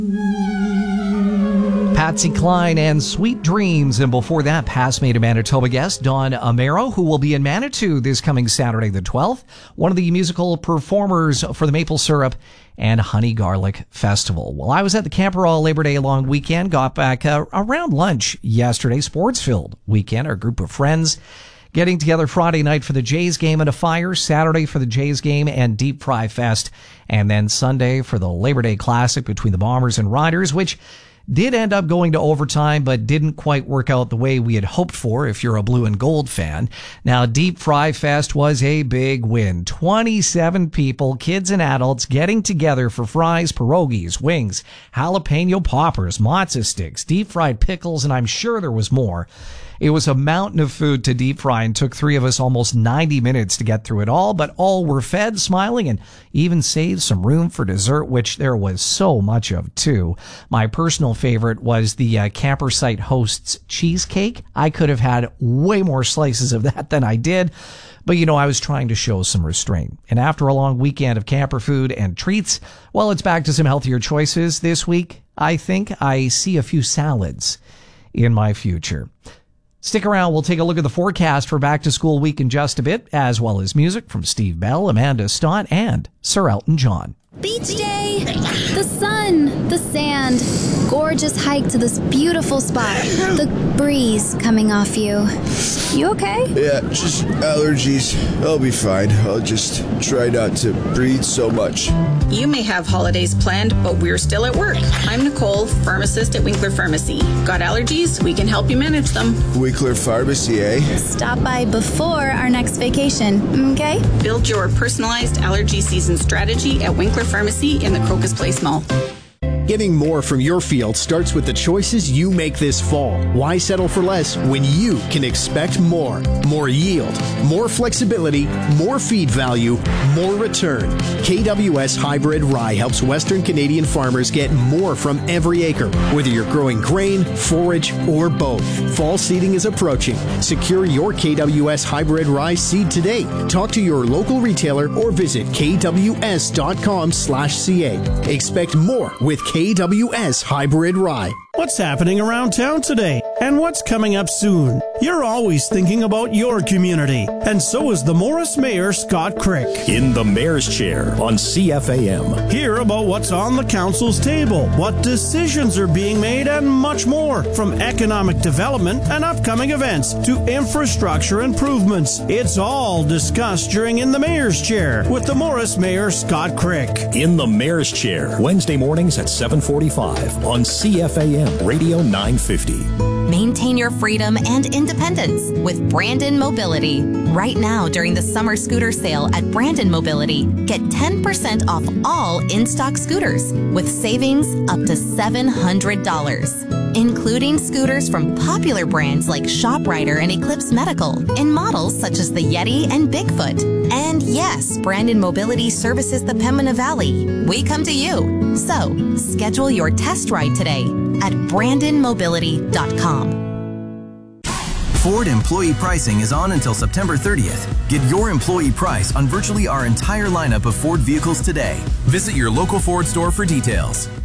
Patsy Cline and Sweet Dreams. And before that, past Made in Manitoba guest Dawn Amaro, who will be in Manitou this coming Saturday the 12th, one of the musical performers for the Maple Syrup and Honey Garlic Festival. Well, I was at the Camperall Labor Day long weekend, got back around lunch yesterday, sports-filled weekend, our group of friends getting together Friday night for the Jays game and a fire, Saturday for the Jays game and Deep Fry Fest, and then Sunday for the Labor Day Classic between the Bombers and Riders, which did end up going to overtime, but didn't quite work out the way we had hoped for if you're a blue and gold fan. Now, Deep Fry Fest was a big win. 27 people, kids and adults, getting together for fries, pierogies, wings, jalapeno poppers, matzo sticks, deep fried pickles, and I'm sure there was more. It was a mountain of food to deep fry and took three of us almost 90 minutes to get through it all, but all were fed, smiling, and even saved some room for dessert, which there was so much of, too. My personal favorite was the Camper Site Hosts cheesecake. I could have had way more slices of that than I did, but, I was trying to show some restraint. And after a long weekend of camper food and treats, well, it's back to some healthier choices this week. I think I see a few salads in my future. Stick around. We'll take a look at the forecast for back to school week in just a bit, as well as music from Steve Bell, Amanda Stott, and Sir Elton John. Beach day, the sun, the sand, gorgeous hike to this beautiful spot, the breeze coming off you. You okay? Yeah, just allergies. I'll be fine. I'll just try not to breathe so much. You may have holidays planned, but we're still at work. I'm Nicole, pharmacist at Winkler Pharmacy. Got allergies? We can help you manage them. Winkler Pharmacy, eh? Stop by before our next vacation, okay? Build your personalized allergy season strategy at Winkler Pharmacy in the Crocus Place Mall. Getting more from your field starts with the choices you make this fall. Why settle for less when you can expect more? More yield, more flexibility, more feed value, more return. KWS Hybrid Rye helps Western Canadian farmers get more from every acre, whether you're growing grain, forage, or both. Fall seeding is approaching. Secure your KWS Hybrid Rye seed today. Talk to your local retailer or visit kws.com/ca. Expect more with KWS Hybrid Rye. What's happening around town today? And what's coming up soon? You're always thinking about your community. And so is the Morris Mayor, Scott Crick. In the Mayor's Chair on CFAM. Hear about what's on the council's table, what decisions are being made, and much more. From economic development and upcoming events to infrastructure improvements. It's all discussed during In the Mayor's Chair with the Morris Mayor, Scott Crick. In the Mayor's Chair, Wednesday mornings at 7:45 on CFAM Radio 950. Maintain your freedom and independence with Brandon Mobility. Right now, during the summer scooter sale at Brandon Mobility, get 10% off all in-stock scooters with savings up to $700, including scooters from popular brands like ShopRider and Eclipse Medical in models such as the Yeti and Bigfoot. And yes, Brandon Mobility services the Pembina Valley. We come to you. So, schedule your test ride today at brandonmobility.com. Ford employee pricing is on until September 30th. Get your employee price on virtually our entire lineup of Ford vehicles today. Visit your local Ford store for details.